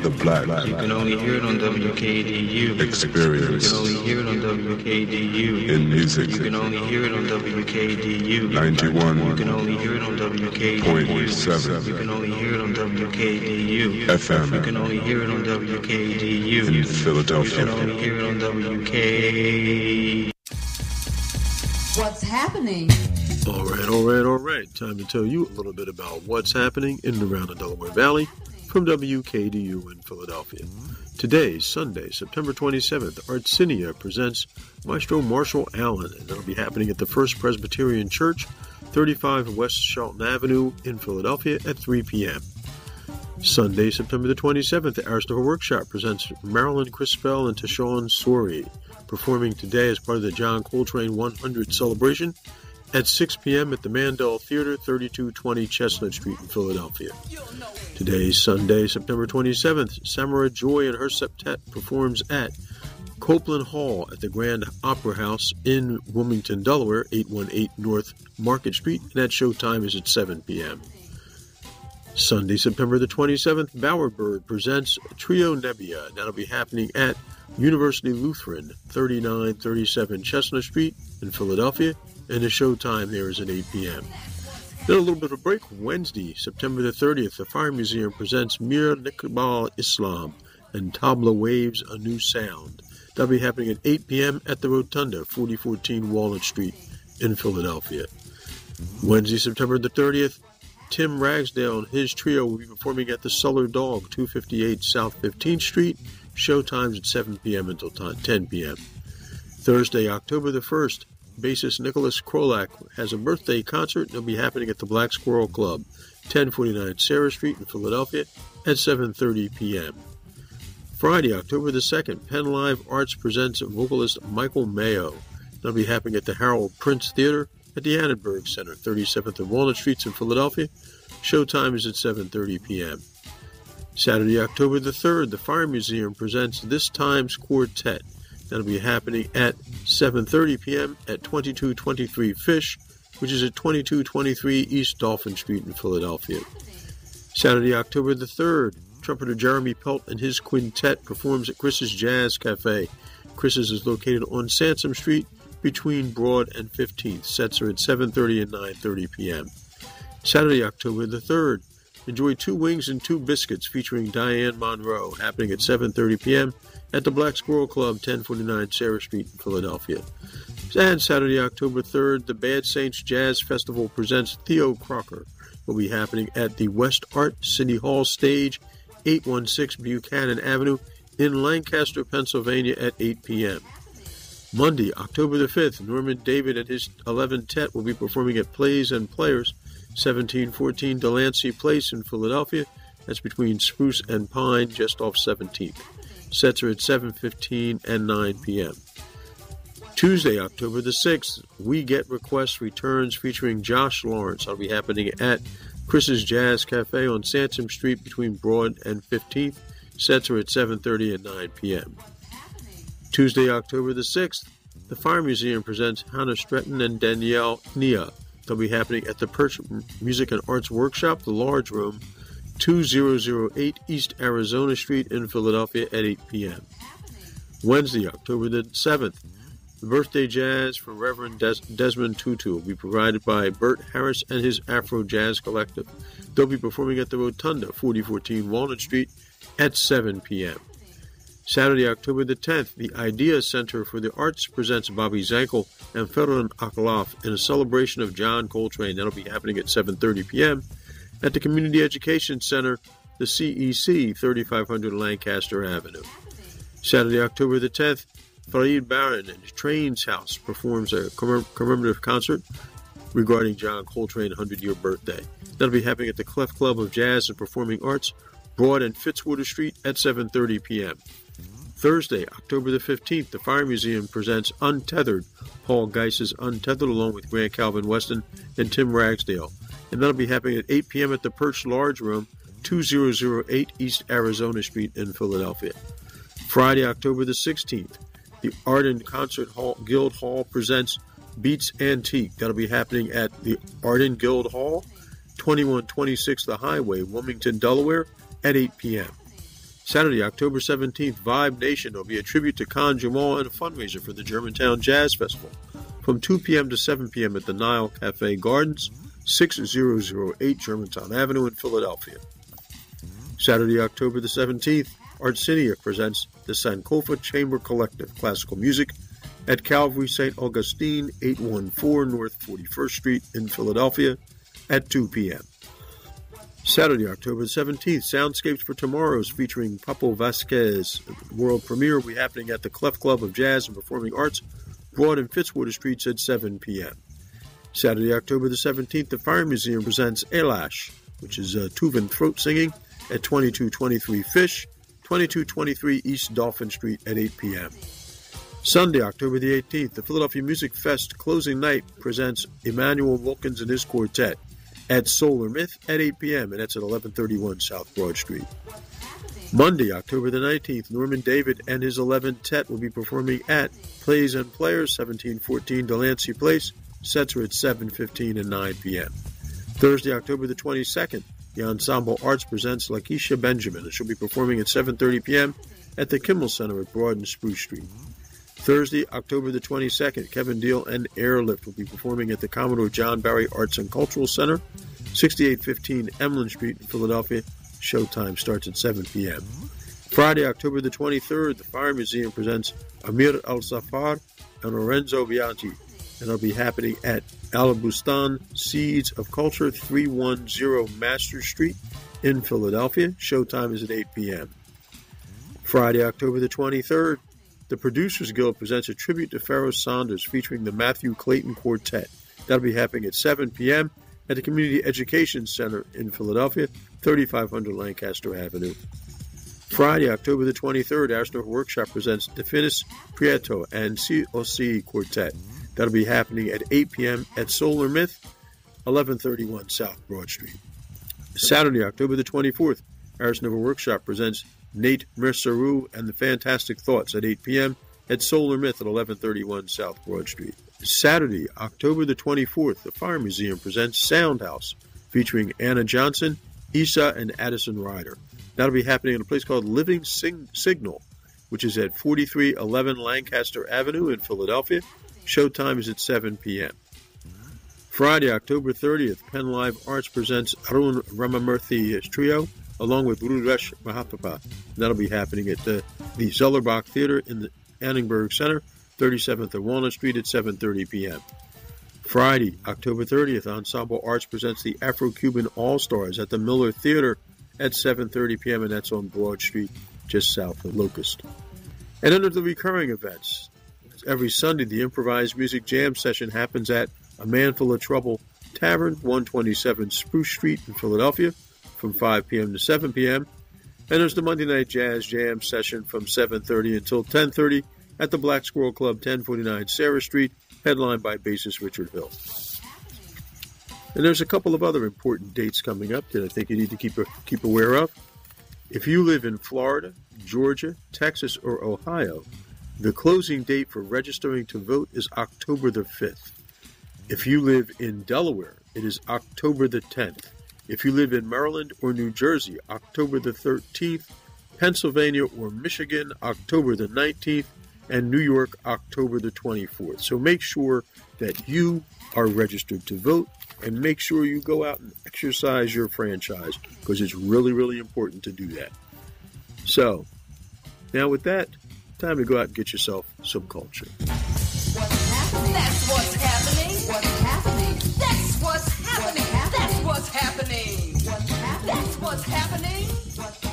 the black. You can only hear it on WKDU. Experience. You can only hear it on WKDU. In music. You can only hear it on WKDU. 91. You can only hear it on WKDU. 0.7. You can only hear it on WKDU. FM. You can only hear it on WKDU. In Philadelphia. You can only hear it on WK. What's happening? All right. Time to tell you a little bit about what's happening in and around the Delaware Valley from WKDU in Philadelphia. Today, Sunday, September 27th, Artsinia presents Maestro Marshall Allen, and that'll be happening at the First Presbyterian Church, 35 West Shelton Avenue in Philadelphia at 3 p.m. Sunday, September the 27th, the Aristotle Workshop presents Marilyn Crispell and Tashawn Sori, performing today as part of the John Coltrane 100 celebration at 6 p.m. at the Mandel Theater, 3220 Chestnut Street in Philadelphia. Today, Sunday, September 27th, Samara Joy and her septet performs at Copeland Hall at the Grand Opera House in Wilmington, Delaware, 818 North Market Street, and that showtime is at 7 p.m. Sunday, September the 27th, Bowerbird presents Trio Nebbia. That'll be happening at University Lutheran, 3937 Chestnut Street in Philadelphia, and the showtime there is at 8 p.m. Then a little bit of a break. Wednesday, September the 30th, the Fire Museum presents Mir Nikbal Islam and Tabla Waves A New Sound. That'll be happening at 8 p.m. at the Rotunda, 4014 Walnut Street in Philadelphia. Wednesday, September the 30th, Tim Ragsdale and his trio will be performing at the Cellar Dog, 258 South 15th Street. Showtimes at 7 p.m. until 10 p.m. Thursday, October the 1st, bassist Nicholas Krolak has a birthday concert. It'll be happening at the Black Squirrel Club, 1049 Sarah Street in Philadelphia at 7:30 p.m. Friday, October the 2nd, Penn Live Arts presents vocalist Michael Mayo. That'll be happening at the Harold Prince Theater at the Annenberg Center, 37th and Walnut Streets in Philadelphia. Showtime is at 7:30 p.m. Saturday, October the 3rd, the Fire Museum presents This Times Quartet. That'll be happening at 7:30 p.m. at 2223 Fish, which is at 2223 East Dolphin Street in Philadelphia. Saturday, October the 3rd, trumpeter Jeremy Pelt and his quintet performs at Chris's Jazz Cafe. Chris's is located on Sansom Street between Broad and 15th. Sets are at 7:30 and 9:30 p.m. Saturday, October the 3rd, enjoy Two Wings and Two Biscuits featuring Diane Monroe, happening at 7:30 p.m. at the Black Squirrel Club, 1049 Sarah Street in Philadelphia. And Saturday, October 3rd, the Bad Saints Jazz Festival presents Theo Crocker. Will be happening at the West Art City Hall stage, 816 Buchanan Avenue in Lancaster, Pennsylvania at 8 p.m. Monday, October the 5th, Norman David and his 11th will be performing at Plays and Players, 1714 Delancey Place in Philadelphia. That's between Spruce and Pine, just off 17th. Sets are at 7:15 and 9 p.m. Tuesday, October the 6th, We Get Requests returns featuring Josh Lawrence. That'll be happening at Chris's Jazz Cafe on Sansom Street between Broad and 15th. Sets are at 7:30 and 9 p.m. Tuesday, October the 6th, the Fire Museum presents Hannah Stretton and Danielle Nia. They'll be happening at the Perch Music and Arts Workshop, the Large Room, 2008 East Arizona Street in Philadelphia at 8 p.m. Wednesday, October the 7th, the Birthday Jazz for Reverend Desmond Tutu will be provided by Bert Harris and his Afro Jazz Collective. They'll be performing at the Rotunda, 4014 Walnut Street at 7 p.m. Saturday, October the 10th, the Idea Center for the Arts presents Bobby Zankel and Ferdan Akaloff in a celebration of John Coltrane. That'll be happening at 7:30 p.m. at the Community Education Center, the CEC, 3500 Lancaster Avenue. Saturday, October the 10th, Farid Baran and Train's House performs a commemorative concert regarding John Coltrane's 100-year birthday. That'll be happening at the Clef Club of Jazz and Performing Arts, Broad and Fitzwater Street at 7:30 p.m. Thursday, October the 15th, the Fire Museum presents Untethered, Paul Geiss's Untethered, along with Grant Calvin Weston and Tim Ragsdale. And that'll be happening at 8 p.m. at the Perch Large Room, 2008 East Arizona Street in Philadelphia. Friday, October the 16th, the Art and Concert Guild Hall presents Beats Antique. That'll be happening at the Arden Guild Hall, 2126 The Highway, Wilmington, Delaware, at 8 p.m. Saturday, October 17th, Vibe Nation. There will be a tribute to Khan Jamal and a fundraiser for the Germantown Jazz Festival from 2 p.m. to 7 p.m. at the Nile Cafe Gardens, 6008 Germantown Avenue in Philadelphia. Saturday, October the 17th, Artsinia presents the Sankofa Chamber Collective Classical Music at Calvary St. Augustine, 814 North 41st Street in Philadelphia at 2 p.m. Saturday, October 17th, Soundscapes for Tomorrows featuring Papo Vasquez. World premiere will be happening at the Clef Club of Jazz and Performing Arts, Broad and Fitzwater Streets at 7 p.m. Saturday, October the 17th, the Fire Museum presents Elash, which is Tuvan throat singing, at 2223 Fish, 2223 East Dolphin Street at 8 p.m. Sunday, October the 18th, the Philadelphia Music Fest closing night presents Emmanuel Wilkins and his quartet at Solar Myth at 8 p.m., and that's at 1131 South Broad Street. Monday, October the 19th, Norman David and his 11th will be performing at Plays and Players, 1714 Delancey Place. Sets are at 7:15 and 9 p.m. Thursday, October the 22nd, the Ensemble Arts presents Lakeisha Benjamin, and she'll be performing at 7:30 p.m. at the Kimmel Center at Broad and Spruce Street. Thursday, October the 22nd, Kevin Deal and Airlift will be performing at the Commodore John Barry Arts and Cultural Center, 6815 Emlyn Street in Philadelphia. Showtime starts at 7 p.m. Friday, October the 23rd, the Fire Museum presents Amir Al-Safar and Lorenzo Bianchi, and it'll be happening at Alabustan Seeds of Culture, 310 Master Street in Philadelphia. Showtime is at 8 p.m. Friday, October the 23rd, the Producers Guild presents a tribute to Pharoah Sanders featuring the Matthew Clayton Quartet. That'll be happening at 7 p.m. at the Community Education Center in Philadelphia, 3500 Lancaster Avenue. Friday, October the 23rd, Arsenal Workshop presents Definis Prieto and COC Quartet. That'll be happening at 8 p.m. at Solar Myth, 1131 South Broad Street. Saturday, October the 24th, Ars Nova Workshop presents Nate Merceru and the Fantastic Thoughts at 8 p.m. at Solar Myth at 1131 South Broad Street. Saturday, October the 24th, the Fire Museum presents Sound House featuring Anna Johnson, Isa, and Addison Ryder. That'll be happening in a place called Living Signal, which is at 4311 Lancaster Avenue in Philadelphia. Showtime is at 7 p.m. Friday, October 30th, Penn Live Arts presents Arun Ramamurthy Trio along with Ruresh Mahapapa. That'll be happening at the Zellerbach Theater in the Annenberg Center, 37th and Walnut Street at 7:30 p.m. Friday, October 30th, Ensemble Arts presents the Afro-Cuban All-Stars at the Miller Theater at 7:30 p.m., and that's on Broad Street, just south of Locust. And under the recurring events, every Sunday, the Improvised Music Jam session happens at A Man Full of Trouble Tavern, 127 Spruce Street in Philadelphia, from 5 p.m. to 7 p.m. And there's the Monday Night Jazz Jam session from 7:30 until 10:30 at the Black Squirrel Club, 1049 Sarah Street, headlined by bassist Richard Hill. And there's a couple of other important dates coming up that I think you need to keep aware of. If you live in Florida, Georgia, Texas, or Ohio, the closing date for registering to vote is October the 5th. If you live in Delaware, it is October the 10th. If you live in Maryland or New Jersey, October the 13th. Pennsylvania or Michigan, October the 19th. And New York, October the 24th. So make sure that you are registered to vote, and make sure you go out and exercise your franchise, because it's really, really important to do that. So, now with that, time to go out and get yourself some culture. What's happening? That's what's happening. What's happening? That's what's happening. That's what's happening. What's happening? That's what's happening. What's